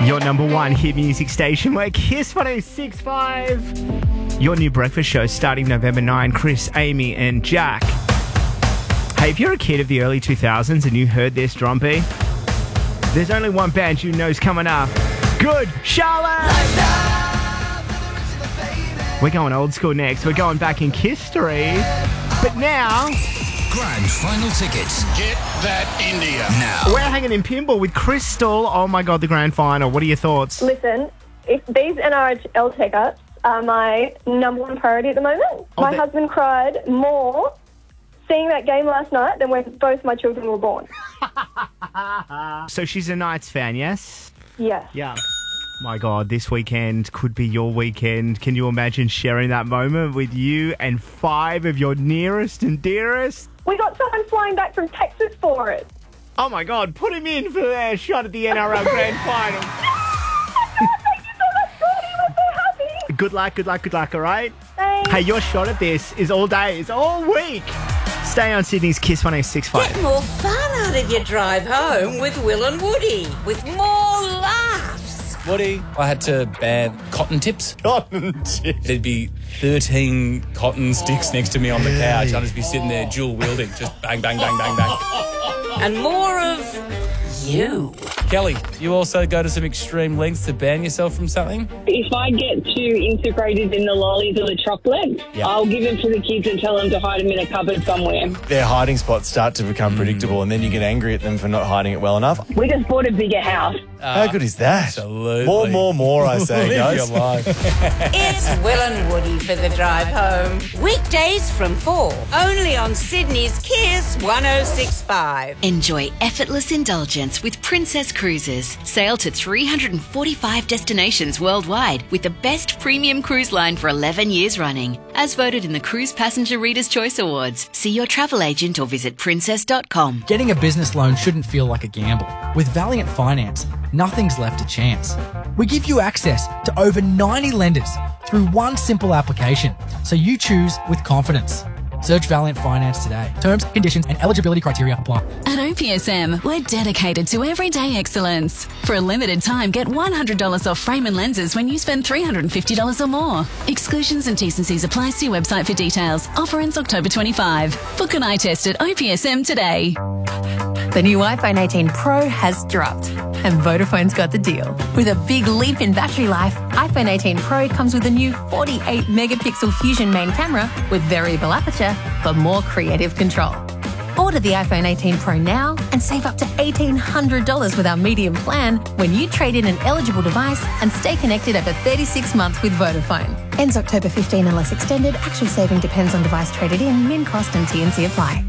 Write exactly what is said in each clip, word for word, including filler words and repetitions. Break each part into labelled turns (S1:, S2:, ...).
S1: Your number one hit music station. We're Kiss one oh six point five. Your new breakfast show starting November ninth. Chris, Amy and Jack. Hey, if you're a kid of the early two thousands and you heard this drum beat, there's only one band you know's coming up. Good Charlotte! We're going old school next. We're going back in Kiss history. But now...
S2: Grand final tickets.
S3: Get that India.
S2: Now.
S1: We're hanging in pinball with Crystal. Oh my God, the grand final. What are your thoughts?
S4: Listen, if these N R L tickets are my number one priority at the moment.
S1: Oh,
S4: my
S1: they-
S4: husband cried more seeing that game last night than when both my children were born.
S1: So she's a Knights fan, yes?
S4: Yes.
S1: Yeah. My God, this weekend could be your weekend. Can you imagine sharing that moment with you and five of your nearest and dearest?
S4: We got someone flying back from Texas for it.
S1: Oh my God, put him in for their shot at the N R L Grand Final.
S4: Thank you so much, Gordy. We're so happy.
S1: Good luck, good luck, good luck, all right?
S4: Thanks.
S1: Hey, your shot at this is all day, it's all week. Stay on Sydney's Kiss one oh six point five.
S5: Get more fun out of your drive home with Will and Woody, with more laughs.
S6: Woody, I had to ban cotton tips.
S7: Cotton tips.
S6: There'd be thirteen cotton sticks next to me on the couch. I'd just be sitting there dual wielding, just bang, bang, bang, bang, bang.
S5: And more of you.
S6: Kelly, you also go to some extreme lengths to ban yourself from something?
S8: If I get too integrated in the lollies or the chocolate,
S6: Yeah.
S8: I'll give them to the kids and tell them to hide them in a cupboard somewhere.
S7: Their hiding spots start to become predictable, and then you get angry at them for not hiding it well enough.
S8: We just bought a bigger house.
S7: How good is that?
S6: Absolutely.
S7: More, more, more, I say,
S6: Live
S7: guys.
S6: your life.
S5: It's Will and Woody for the drive home. Weekdays from four. Only on Sydney's Kiss one oh six point five.
S9: Enjoy effortless indulgence with Princess Cruises. Sail to three hundred forty-five destinations worldwide with the best premium cruise line for eleven years running. As voted in the Cruise Passenger Reader's Choice Awards. See your travel agent or visit princess dot com.
S10: Getting a business loan shouldn't feel like a gamble. With Valiant Finance, nothing's left to chance. We give you access to over ninety lenders through one simple application, so you choose with confidence. Search Valiant Finance today. Terms, conditions and eligibility criteria apply.
S11: At O P S M, we're dedicated to everyday excellence. For a limited time, get one hundred dollars off frame and lenses when you spend three hundred fifty dollars or more. Exclusions and T's and C's apply. See website for details. Offer ends October twenty-fifth. Book an eye test at O P S M today.
S12: The new iPhone eighteen Pro has dropped, and Vodafone's got the deal. With a big leap in battery life, iPhone eighteen Pro comes with a new forty-eight megapixel Fusion main camera with variable aperture for more creative control. Order the iPhone eighteen Pro now and save up to eighteen hundred dollars with our medium plan when you trade in an eligible device and stay connected over thirty-six months with Vodafone. Ends October fifteenth unless extended. Actual saving depends on device traded in, min cost and T and C apply.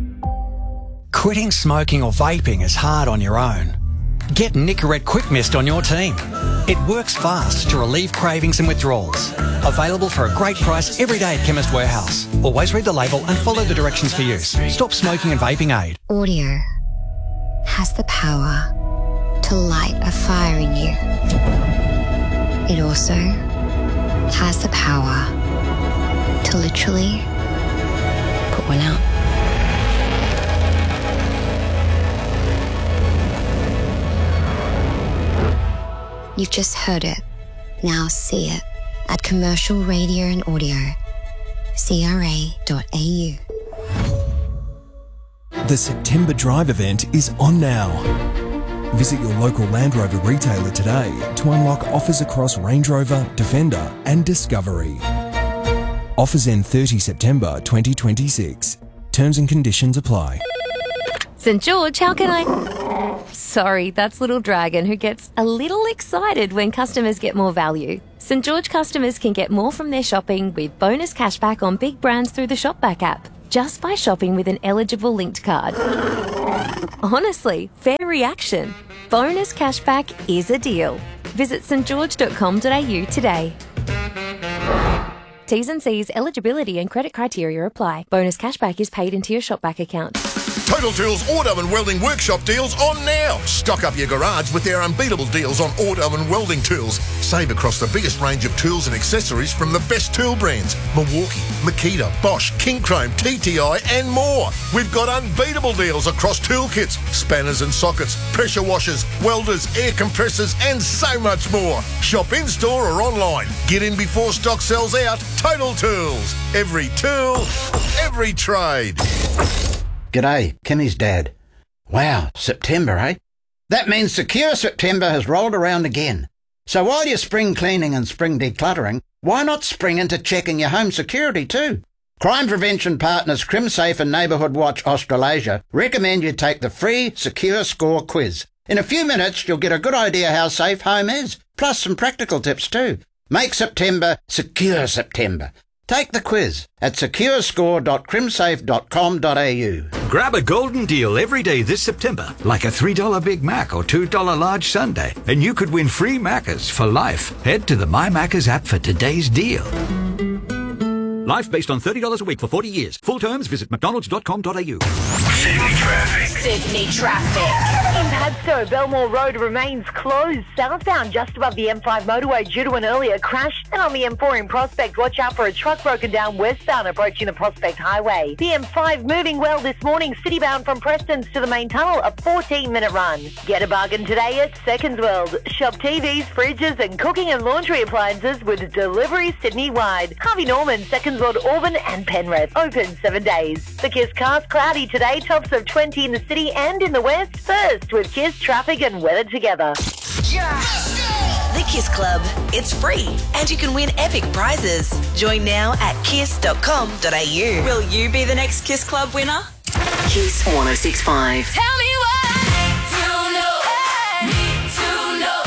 S13: Quitting smoking or vaping is hard on your own. Get Nicorette Quick Mist on your team. It works fast to relieve cravings and withdrawals. Available for a great price every day at Chemist Warehouse. Always read the label and follow the directions for use. Stop smoking and vaping aid.
S14: Audio has the power to light a fire in you. It also has the power to literally put one out. You've just heard it. Now see it at Commercial Radio and Audio, C R A dot A U.
S15: The September Drive event is on now. Visit your local Land Rover retailer today to unlock offers across Range Rover, Defender and Discovery. Offers end thirtieth September twenty twenty-six. Terms and conditions apply.
S16: St George, how can I... Sorry, that's Little Dragon, who gets a little excited when customers get more value. St George customers can get more from their shopping with bonus cashback on big brands through the Shopback app, just by shopping with an eligible linked card. Honestly, fair reaction. Bonus cashback is a deal. Visit st george dot com dot a u today. T's and C's, eligibility and credit criteria apply. Bonus cashback is paid into your Shopback account.
S3: Total Tools Auto and Welding Workshop deals on now. Stock up your garage with their unbeatable deals on auto and welding tools. Save across the biggest range of tools and accessories from the best tool brands: Milwaukee, Makita, Bosch, King Chrome, T T I and more. We've got unbeatable deals across tool kits, spanners and sockets, pressure washers, welders, air compressors and so much more. Shop in-store or online. Get in before stock sells out. Total Tools. Every tool, every trade.
S17: G'day, Kimmy's dad. Wow, September, eh? That means Secure September has rolled around again. So while you're spring cleaning and spring decluttering, why not spring into checking your home security too? Crime prevention partners CrimSafe and Neighbourhood Watch Australasia recommend you take the free Secure Score quiz. In a few minutes, you'll get a good idea how safe home is, plus some practical tips too. Make September Secure September. Take the quiz at secure score dot crimsafe dot com dot a u.
S18: Grab a golden deal every day this September, like a three dollar Big Mac or two dollar large sundae, and you could win free Maccas for life. Head to the My Maccas app for today's deal. Life based on thirty dollars a week for forty years. Full terms, visit mcdonalds dot com dot a u.
S5: Sydney traffic. Sydney traffic.
S19: In Padstow, Belmore Road remains closed southbound just above the M five motorway due to an earlier crash. And on the M four in Prospect, watch out for a truck broken down westbound approaching the Prospect Highway. The M five moving well this morning, citybound from Preston's to the main tunnel, a fourteen minute run. Get a bargain today at Seconds World. Shop T Vs, fridges and cooking and laundry appliances with delivery Sydney-wide. Harvey Norman, Seconds World Auburn and Penrith. Open seven days. The Kiss cast cloudy today, tops of twenty in the city and in the west. First with Kiss traffic and weather together.
S20: The Kiss Club. It's free and you can win epic prizes. Join now at kiss dot com dot a u. Will you be the next Kiss Club winner? Kiss one oh six point five.
S5: Tell me what to know. Need to know.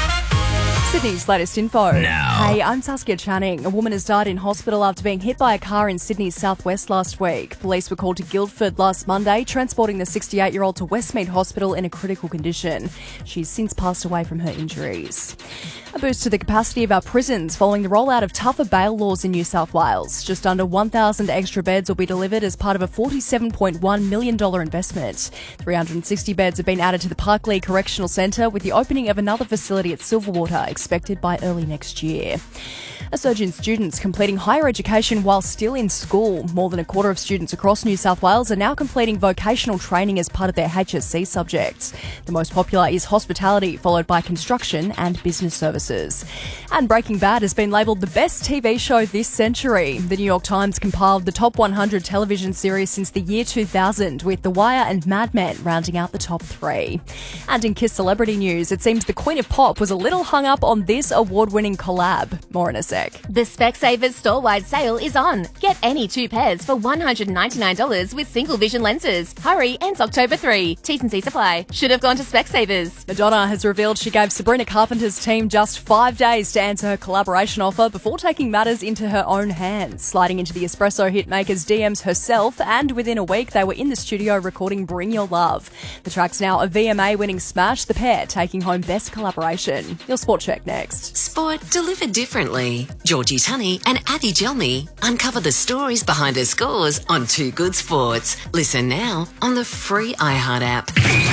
S21: Sydney's latest info.
S5: Now.
S21: Hey, I'm Saskia Channing. A woman has died in hospital after being hit by a car in Sydney's southwest last week. Police were called to Guildford last Monday, transporting the sixty-eight-year-old to Westmead Hospital in a critical condition. She's since passed away from her injuries. A boost to the capacity of our prisons following the rollout of tougher bail laws in New South Wales. Just under one thousand extra beds will be delivered as part of a forty-seven point one million dollars investment. three hundred sixty beds have been added to the Parklea Correctional Centre, with the opening of another facility at Silverwater expected by early next year. A surge in students completing higher education while still in school. More than a quarter of students across New South Wales are now completing vocational training as part of their H S C subjects. The most popular is hospitality, followed by construction and business services. And Breaking Bad has been labelled the best T V show this century. The New York Times compiled the top one hundred television series since the year two thousand, with The Wire and Mad Men rounding out the top three. And in Kiss celebrity news, it seems the Queen of Pop was a little hung up on this award-winning collab. More in a sec.
S16: The Specsavers store-wide sale is on. Get any two pairs for one hundred ninety-nine dollars with single vision lenses. Hurry, ends October third. T's and C's apply. Should have gone to Specsavers.
S21: Madonna has revealed she gave Sabrina Carpenter's team just five days to answer her collaboration offer before taking matters into her own hands, sliding into the Espresso hitmaker's D Ms herself, and within a week they were in the studio recording Bring Your Love. The track's now a V M A-winning smash, the pair taking home Best Collaboration. Your Sport Check next.
S20: Sport delivered differently. Georgie Tunney and Addy Gelmy uncover the stories behind the scores on Two Good Sports. Listen now on the free iHeart app.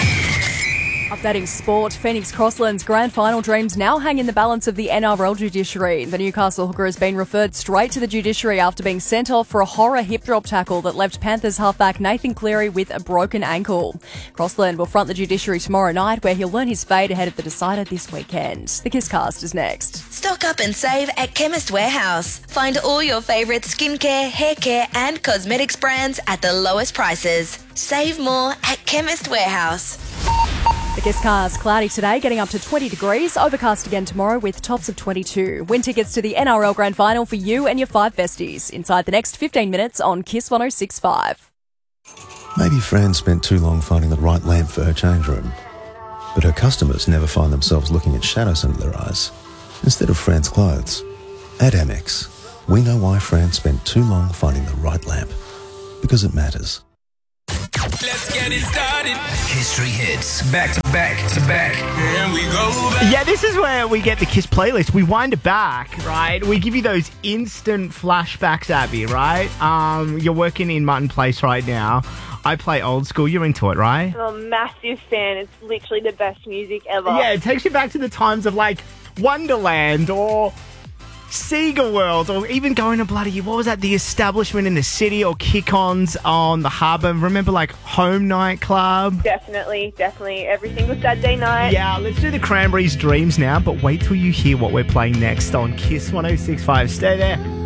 S21: Updating sport, Phoenix Crossland's grand final dreams now hang in the balance of the N R L judiciary. The Newcastle hooker has been referred straight to the judiciary after being sent off for a horror hip drop tackle that left Panthers halfback Nathan Cleary with a broken ankle. Crossland will front the judiciary tomorrow night, where he'll learn his fate ahead of the decider this weekend. The Kisscast is next.
S20: Stock up and save at Chemist Warehouse. Find all your favourite skincare, hair care and cosmetics brands at the lowest prices. Save more at Chemist Warehouse.
S21: The Kisscast, cloudy today, getting up to twenty degrees. Overcast again tomorrow with tops of twenty-two. Win tickets to the N R L Grand Final for you and your five besties inside the next fifteen minutes on Kiss one oh six point five.
S22: Maybe Fran spent too long finding the right lamp for her change room. But her customers never find themselves looking at shadows under their eyes instead of Fran's clothes. At Amex, we know why Fran spent too long finding the right lamp. Because it matters.
S5: Let's
S2: Let's get it started. History hits. Back to back to back. And we go back.
S1: Yeah, this is where we get the Kiss playlist. We wind it back, right? We give you those instant flashbacks, Abby, right? Um, you're working in Mutton Place right now. I play old school. You're into it, right?
S4: I'm a massive fan. It's literally the best music ever.
S1: Yeah, it takes you back to the times of like Wonderland or Sega World, or even going to bloody, what was that, the Establishment in the City, or kick-ons on the harbour. Remember, like, Home Nightclub?
S4: Definitely, definitely. Every single Saturday night.
S1: Yeah, let's do the Cranberries' Dreams now, but wait till you hear what we're playing next on Kiss one oh six point five. Stay there.